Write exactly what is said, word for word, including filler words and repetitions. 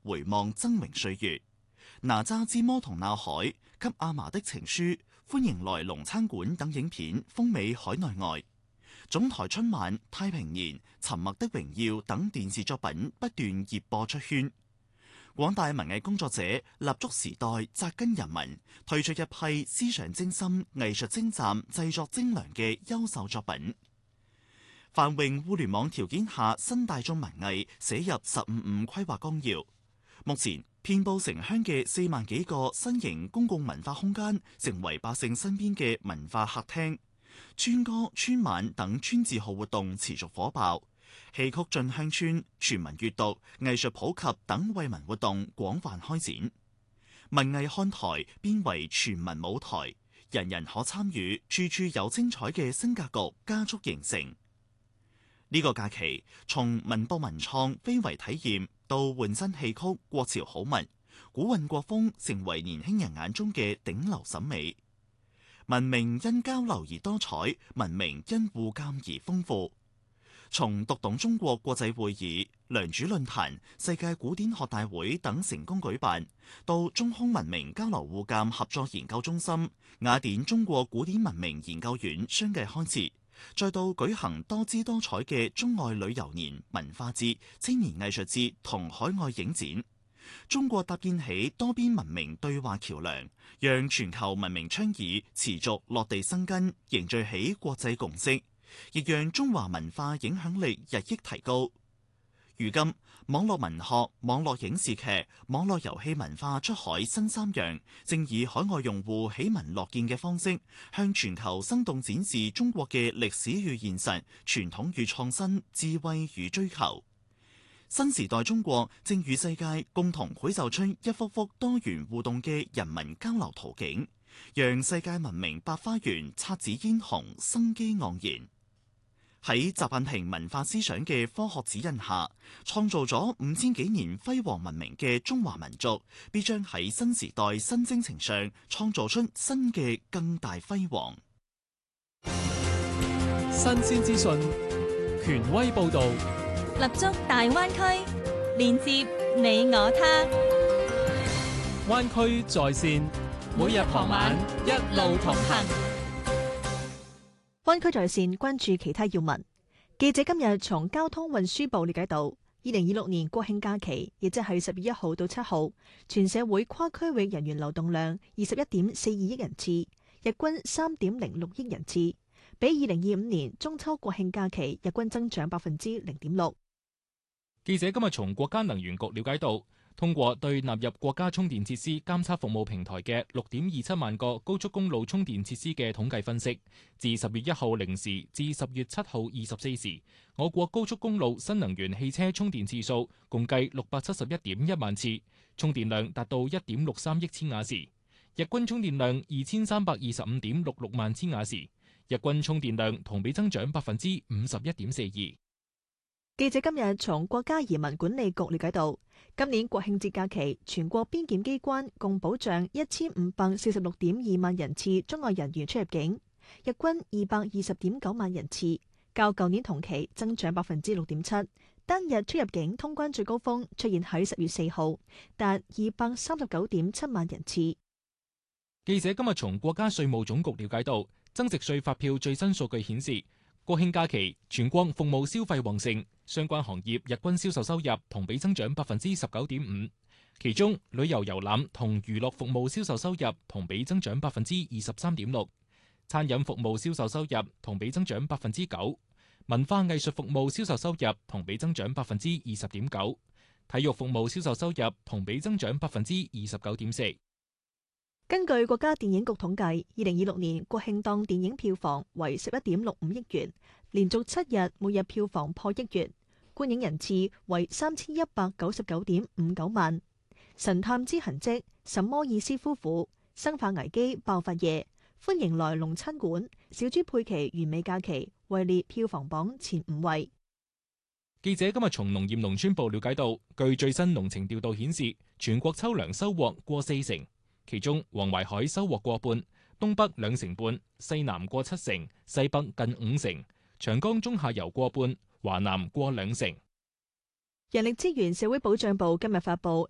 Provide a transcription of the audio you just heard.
回望崢嶸歲月。哪吒之魔童鬧海、給阿嫲的情書、歡迎來龍餐館等影片風靡海內外。總台春晚、太平年、沉默的榮耀等電視作品不斷熱播出圈。廣大文藝工作者立足時代、紮根人民，推出一批思想精深、藝術精湛、製作精良嘅優秀作品。繁榮互聯網條件下，新大眾文藝寫入十五五規劃綱要。目前，遍佈城鄉嘅四萬幾個新型公共文化空間，成為百姓身邊嘅文化客廳。村歌、村晚等村字號活動持續火爆。戲曲進鄉村、全民閱讀、藝術普及等惠民活動廣泛開展，文藝看台變為全民舞台，人人可參與，處處有精彩嘅新格局加速形成。呢個假期，從文博文創非遺體驗到換新戲曲國潮好物，古韻國風成為年輕人眼中嘅頂流審美。文明因交流而多彩，文明因互鑒而豐富。從讀懂中國國際會議、良渚論壇、世界古典學大會等成功舉辦，到中匈文明交流互鑒合作研究中心、雅典中國古典文明研究院相繼開設，再到舉行多姿多彩嘅中外旅遊年、文化節、青年藝術節同海外影展，中國搭建起多邊文明對話橋樑，讓全球文明倡議持續落地生根，凝聚起國際共識，亦讓中華文化影響力日益提高。如今，網絡文學、網絡影視劇、網絡遊戲文化出海新三樣，正以海外用戶喜聞樂見嘅方式，向全球生動展示中國嘅歷史與現實、傳統與創新、智慧與追求。新時代中國正與世界共同繪就出一幅幅多元互動嘅人民交流途徑，讓世界文明百花園姹紫嫣紅、生機盎然。喺習近平文化思想嘅科學指引下，創造咗五千幾年輝煌文明嘅中華民族，必將喺新時代新征程上創造出新嘅更大輝煌。 新鮮資訊，權威報導， 立足大灣區，連接你我他。 灣區在線，每日傍晚一路同行。 灣區在線關注其他要聞。記者今日從交通運輸部了解到，二零二六年國慶假期，亦即係十月一號到七號，全社會跨區域人員流動量二十一點四二億人次，日均三點零六億人次，比二零二五年中秋國慶假期日均增長百分之零點六。 記者今日從國家能源局了解到，通過對納入國家充電設施監測服務平台嘅六點二七萬個高速公路充電設施嘅統計分析，自十月一號零時至十月七號二十四時，我國高速公路新能源汽車充電次數共計六百七十一點一萬次，充電量達到一點六三億千瓦時，日均充電量二千三百二十五點六六萬千瓦時，日均充電量同比增長百分之五十一點四二。 記者今日從國家移民管理局了解到，今年國慶節假期，全國邊檢機關共保障一千五百四十六點二萬人次中外人員出入境，日均二百二十點九萬人次，較舊年同期增長百分之六點七。單日出入境通關最高峰出現喺十月四號，達二百三十九點七萬人次。 記者今日從國家稅務總局了解到，增值稅發票最新數據顯示，國慶假期全國服務消費旺盛，相關行業日均銷售收入同比增長百分之十九點五，其中旅遊遊覽同娛樂服務銷售收入同比增長百分之二十三點六，餐飲服務銷售收入同比增長百分之九，文化藝術服務銷售收入同比增長百分之二十點九，體育服務銷售收入同比增長百分之二十九點四。 根據國家電影局統計，二零二六年國慶檔電影票房為十一點六五億元，連續七日每日票房破億元，觀影人次為三千一百九十九點五九萬。神探之痕跡、什麼意思夫婦、生化危機爆發夜、歡迎來龍餐館、小豬佩奇完美假期位列票房榜前五位。 記者今日從農業農村部了解到，據最新農情調度顯示，全國秋糧收穫過四成。其中黃淮海收穫過半，東北兩成半，西南過七成，西北近五成，長江中下游過半，華南過兩成。 人力資源社會保障部今日發布